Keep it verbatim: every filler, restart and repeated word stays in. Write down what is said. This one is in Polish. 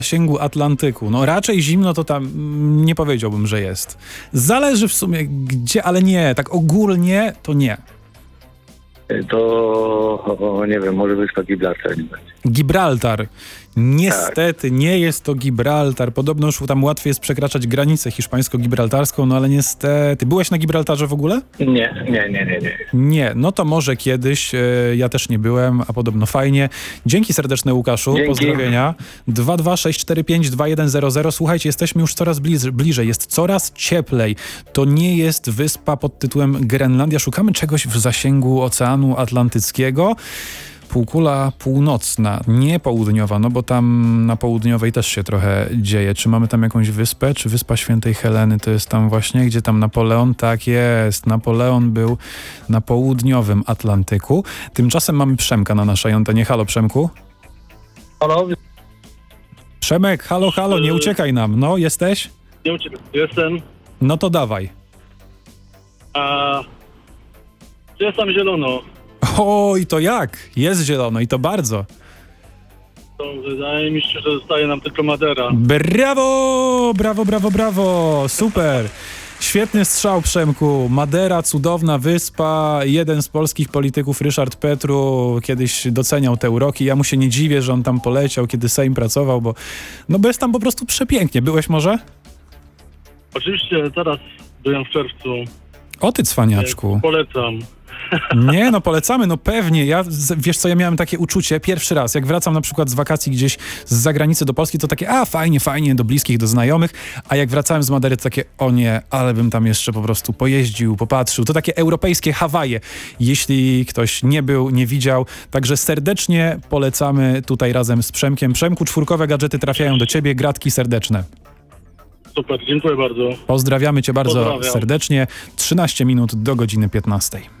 W zasięgu Atlantyku. No raczej zimno to tam mm, nie powiedziałbym, że jest. Zależy w sumie gdzie, ale nie, tak ogólnie to nie. To o, nie wiem, może wyspa Gibraltar nie będzie. Gibraltar. Niestety Tak. nie jest to Gibraltar. Podobno już tam łatwiej jest przekraczać granicę hiszpańsko-gibraltarską, no ale niestety. Byłeś na Gibraltarze w ogóle? Nie, nie, nie, nie, nie. Nie, no to może kiedyś. E, ja też nie byłem, a podobno fajnie. Dzięki serdeczne, Łukaszu. Dzięki. Pozdrowienia. dwa dwa sześć cztery pięć dwa jeden zero zero. Słuchajcie, jesteśmy już coraz bliż, bliżej. Jest coraz cieplej. To nie jest wyspa pod tytułem Grenlandia. Szukamy czegoś w zasięgu Oceanu Atlantyckiego. Półkula północna, nie południowa, no bo tam na południowej też się trochę dzieje. Czy mamy tam jakąś wyspę? Czy Wyspa Świętej Heleny to jest tam właśnie, gdzie tam Napoleon? Tak jest, Napoleon był na południowym Atlantyku. Tymczasem mamy Przemka na naszej antenie. Halo, Przemku. Halo, Przemek, halo, halo, nie uciekaj nam. No, jesteś? nie uciekam. Jestem. No to dawaj. A czy jest tam zielono? Oj, to jak? Jest zielono i to bardzo. To wydaje mi się, że zostaje nam tylko Madera. Brawo! Brawo, brawo, brawo! Super! Świetny strzał, Przemku. Madera, cudowna wyspa. Jeden z polskich polityków, Ryszard Petru, kiedyś doceniał te uroki. Ja mu się nie dziwię, że on tam poleciał, kiedy Sejm pracował, bo no bo jest tam po prostu przepięknie. Byłeś może? Oczywiście teraz byłem w czerwcu. O ty cwaniaczku. Polecam. Nie, no polecamy, no pewnie. Ja, z- wiesz co, ja miałem takie uczucie pierwszy raz, jak wracam na przykład z wakacji gdzieś z zagranicy do Polski, to takie, a fajnie, fajnie, do bliskich, do znajomych, a jak wracałem z Madery, to takie, o nie, ale bym tam jeszcze po prostu pojeździł, popatrzył. To takie europejskie Hawaje, jeśli ktoś nie był, nie widział. Także serdecznie polecamy tutaj razem z Przemkiem. Przemku, czwórkowe gadżety trafiają do ciebie, gratki serdeczne. Super, dziękuję bardzo. Pozdrawiamy cię bardzo Pozdrawiam. serdecznie. trzynaście minut do godziny piętnastej.